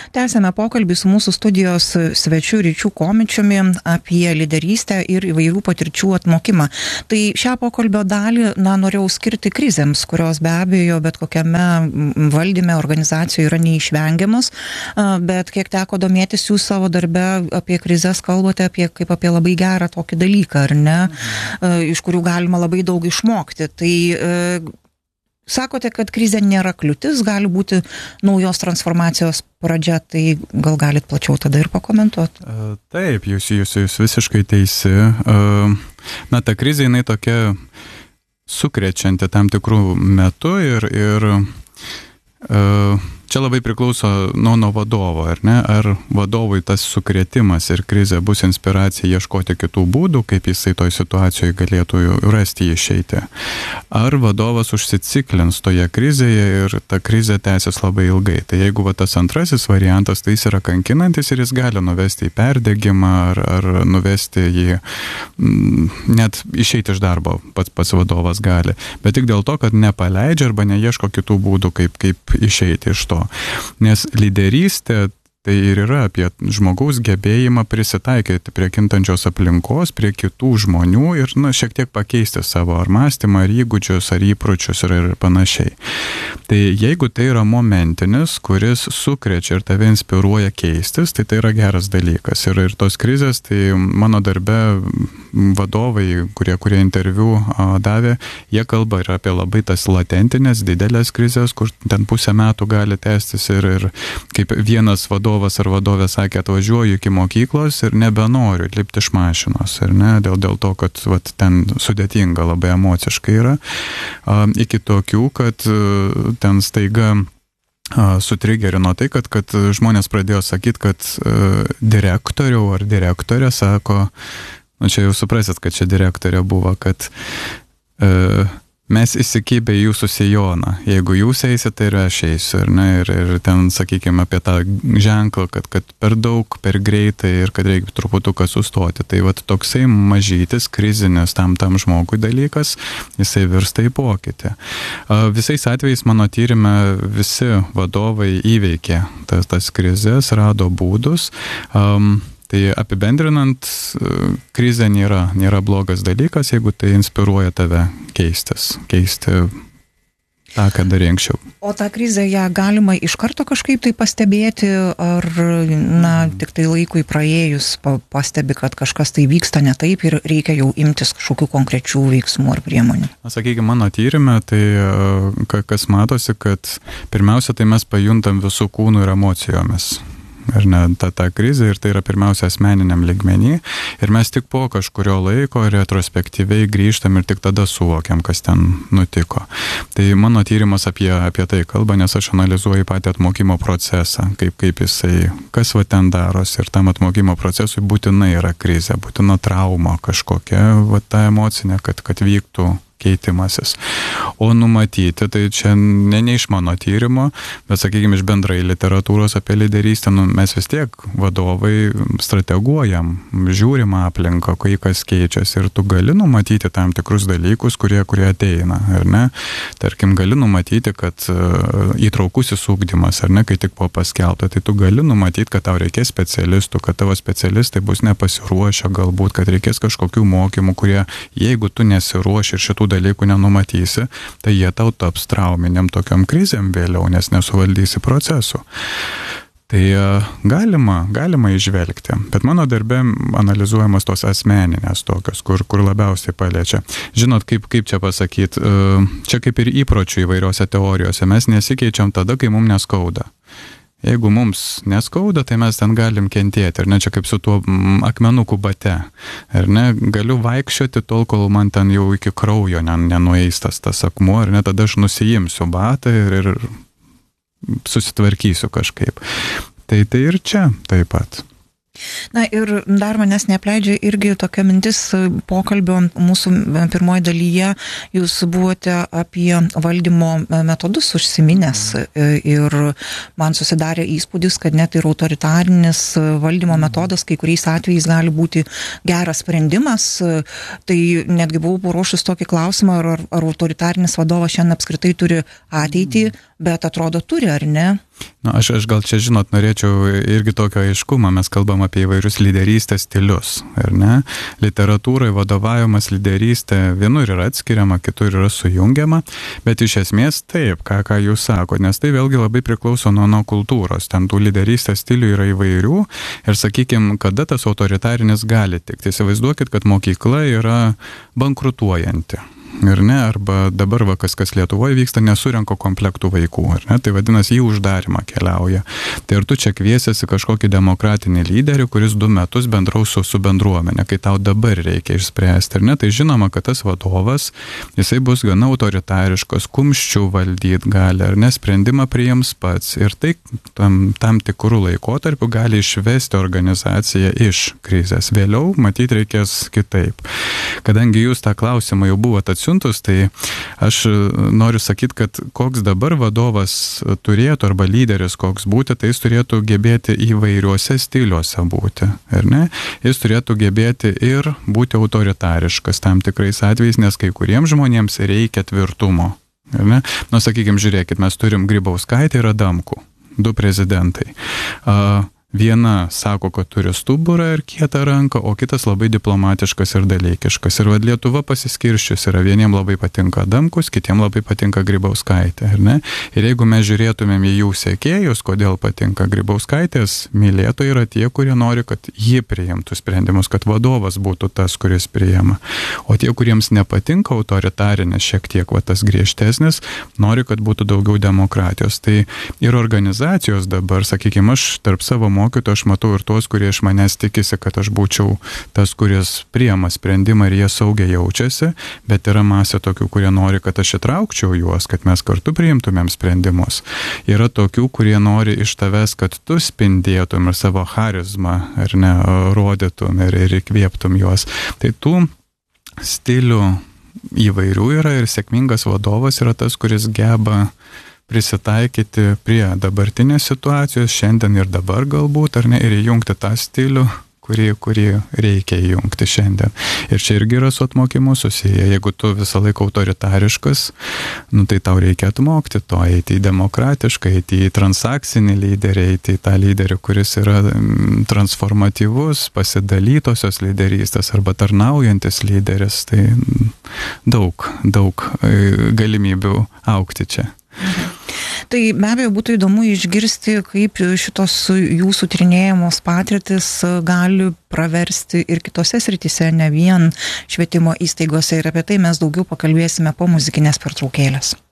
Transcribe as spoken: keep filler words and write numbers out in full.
Tęsėme pokalbį su mūsų studijos svečiu Ryčiu Komičiumi apie lyderystę ir įvairių patirčių atmokimą. Tai šią pokalbio dalį, na, norėjau skirti krizėms, kurios be abejo bet kokiame valdyme organizacijoje yra neišvengiamos, bet kiek teko domėtis jūs savo darbe apie krizės kalbate apie, kaip apie labai gerą tokį dalyką, ar ne, iš kurių galima labai daug išmokti. Tai sakote, kad krizė nėra kliūtis, gali būti naujos transformacijos pradžia, tai gal galit plačiau tada ir pakomentuoti? Taip, jūs, jūs, jūs visiškai teisi. Na, ta krizė, jinai tokia sukrečianti tam tikrų metų ir, ir čia labai priklauso nuo, nuo vadovo, ar ne? Ar vadovui tas sukrėtimas ir krizė bus inspiracija ieškoti kitų būdų, kaip jisai toj situacijoje galėtų rasti išeiti. Ar vadovas užsiciklins toje krizėje ir ta krizė tęsis labai ilgai. Tai jeigu va, tas antrasis variantas, tai jis yra kankinantis ir jis gali nuvesti į perdegimą ar, ar nuvesti jį, net išeiti iš darbo pats, pats vadovas gali. Bet tik dėl to, kad nepaleidžia arba neieško kitų būdų, kaip, kaip išeiti iš to. Nes lyderystė tai ir yra apie žmogaus gebėjimą prisitaikyti prie kintančios aplinkos, prie kitų žmonių ir, na, šiek tiek pakeisti savo ar mąstymą, ar įgūdžius, ar įpročius ir, ir panašiai. Tai jeigu tai yra momentinis, kuris sukrečia ir tave inspiruoja keistis, tai tai yra geras dalykas. Ir, ir tos krizės, tai mano darbe vadovai, kurie, kurie interviu a, davė, jie kalba ir apie labai tas latentinės, didelės krizės, kur ten pusę metų gali tęstis ir, ir kaip vienas vadovas ar vadovė sakė, atvažiuoju iki mokyklos ir nebenoriu lipti iš mašinos, ir ne, dėl, dėl to, kad vat, ten sudėtinga labai emociškai yra, a, iki tokių, kad a, ten staiga a, sutrigerino tai, kad, kad žmonės pradėjo sakyti, kad a, direktoriau ar direktorė sako, nu čia jau suprasit, kad čia direktorė buvo, kad a, mes įsikibę į jūsų sijoną. Jeigu jūs eisit, tai ir aš eisiu. Ir, ne, ir, ir ten, sakykime, apie tą ženklą, kad, kad per daug, per greitai ir kad reikia truputuką sustoti. Tai vat toksai mažytis, krizinis tam tam žmogui dalykas, jisai virsta į pokytį. Visais atvejais mano tyrime visi vadovai įveikė tas, tas krizės, rado būdus. Um, Tai apibendrinant, krizė nėra, nėra blogas dalykas, jeigu tai inspiruoja tave keistis, keisti tą, ką darė anksčiau. O tą krizę ją galima iš karto kažkaip tai pastebėti, ar, na, tik tai laikui praėjus pastebi, kad kažkas tai vyksta ne taip ir reikia jau imtis kažkokių konkrečių veiksmų ar priemonių? Na, sakykime, mano tyrime, tai kas matosi, kad pirmiausia, tai mes pajuntam visų kūnų ir emocijomis. Ar ne, ta, ta krizė, ir tai yra pirmiausia asmeniniam lygmenį, ir mes tik po kažkurio laiko retrospektyviai grįžtam ir tik tada suvokiam, kas ten nutiko. Tai mano tyrimas apie, apie tai kalba, nes aš analizuoju patį atmokymo procesą, kaip, kaip jisai, kas va ten darosi, ir tam atmokymo procesui būtinai yra krizė, būtina trauma kažkokia, va ta emocinė, kad, kad vyktų keitimasis. O numatyti, tai čia ne, ne iš mano tyrimo, bet, sakykime, iš bendrai literatūros apie lyderystę, nu, mes vis tiek vadovai strateguojam, žiūrim aplinką, kai kas keičiasi, ir tu gali numatyti tam tikrus dalykus, kurie, kurie ateina, ar ne? Tarkim, gali numatyti, kad uh, įtraukusis ugdymas, ar ne, kai tik buvo paskelbta, tai tu gali numatyti, kad tau reikės specialistų, kad tavo specialistai bus nepasiruošę, galbūt, kad reikės kažkokių mokymų, kurie, jeigu tu nesiruoši ir šitų dalykų nenumatysi, tai jie tau taps trauminiam tokiam krizėm vėliau, nes nesuvaldysi procesų. Tai galima, galima įžvelgti, bet mano darbe analizuojamas tos asmeninės tokios, kur, kur labiausiai paliečia. Žinot, kaip, kaip čia pasakyti, čia kaip ir įpročių įvairiose teorijose, mes nesikeičiam tada, kai mums neskauda. Jeigu mums neskauda, tai mes ten galim kentėti, ar ne, čia kaip su tuo akmenukų bate, ar ne, galiu vaikščioti tol, kol man ten jau iki kraujo nenueis tas, tas akmuo, ar ne, tada aš nusiimsiu batą ir, ir susitvarkysiu kažkaip. Tai tai ir čia taip pat. Na ir dar manęs neapleidžia irgi tokia mintis pokalbio mūsų pirmoji dalyje. Jūs buvote apie valdymo metodus užsiminęs ir man susidarė įspūdis, kad net ir autoritarinis valdymo metodas kai kuriais atvejais gali būti geras sprendimas. Tai netgi buvau paruošus tokį klausimą, ar, ar autoritarinis vadovas šiandien apskritai turi ateitį, bet atrodo turi, ar ne? Na, aš, aš gal čia, žinot, norėčiau irgi tokio aiškumo, mes kalbam apie įvairius lyderystės stilius, ar ne? Literatūrai vadovavimas lyderystė vienur yra atskiriama, kitur yra sujungiama, bet iš esmės taip, ką, ką jūs sako, nes tai vėlgi labai priklauso nuo, nuo kultūros, ten tų lyderystės stilių yra įvairių ir, sakykime, kada tas autoritarinis gali tikti. Įsivaizduokit, kad mokykla yra bankrutuojanti. Ir ne, arba dabar va, kas, kas Lietuvoje vyksta, nesurenko komplektų vaikų, ar ne, tai vadinasi, jį uždarimą keliauja. Tai ir tu čia kviesiesi kažkokį demokratinį lyderį, kuris du metus bendraus su, su bendruomenė, kai tau dabar reikia išspręsti, ar ne, tai žinoma, kad tas vadovas, jisai bus gana autoritariškas, kumščių valdyti gali, ar ne, sprendimą priims pats ir tai tam, tam tikrų laikotarpių gali išvesti organizaciją iš krizės. Vėliau, matyt, reikės kitaip. Kadangi jūs tą klausimą jau buvote atsiuntus, tai aš noriu sakyti, kad koks dabar vadovas turėtų arba lyderis koks būti, tai jis turėtų gebėti įvairiuose stiliuose būti, ar ne? Jis turėtų gebėti ir būti autoritariškas tam tikrais atvejais, nes kai kuriems žmonėms reikia tvirtumo, ar ne? Nu, sakykime, žiūrėkit, mes turim Grybauskaitę ir Adamkų, du prezidentai. Uh, Viena sako, kad turi stuburą ir kietą ranką, o kitas labai diplomatiškas ir dalykiškas. Ir vad Lietuva pasiskirščius yra, vieniem labai patinka Adamkus, kitiem labai patinka Grybauskaitė, ar ne? Ir jeigu mes žiūrėtumėm į jų sekėjus, kodėl patinka Grybauskaitės, mylėtojai yra tie, kurie nori, kad ji priimtų sprendimus, kad vadovas būtų tas, kuris priima. O tie, kuriems nepatinka autoritarinės, šiek tiek va, tas griežtesnis, nori, kad būtų daugiau demokratijos. Tai ir organizacijos dabar, sakykime, aš tarp savo mokytojų, aš matau ir tuos, kurie iš manęs tikisi, kad aš būčiau tas, kuris priima sprendimą ir jie saugiai jaučiasi, bet yra masė tokių, kurie nori, kad aš įtraukčiau juos, kad mes kartu priimtumėm sprendimus. Yra tokių, kurie nori iš tavęs, kad tu spindėtum ir savo charizmą, ar ne, rodytum ir, ir įkvėptum juos. Tai tų stilių įvairių yra ir sėkmingas vadovas yra tas, kuris geba prisitaikyti prie dabartinės situacijos, šiandien ir dabar galbūt, ar ne, ir įjungti tą stilių, kurį, kurį reikia įjungti šiandien. Ir čia irgi yra su atmokymu susiję. Jeigu tu visą laiką autoritariškas, nu, tai tau reikia atmokti to, eiti į demokratišką, eiti į transakcinį lyderį, eiti į tą lyderį, kuris yra transformatyvus, pasidalytosios lyderystės arba tarnaujantis lyderis. Tai daug, daug galimybių augti čia. Mhm. Tai be abejo būtų įdomu išgirsti, kaip šitos jūsų tyrinėjamos patirtis gali praversti ir kitose srityse, ne vien švietimo įstaigose, ir apie tai mes daugiau pakalbėsime po muzikinės pertraukėlės.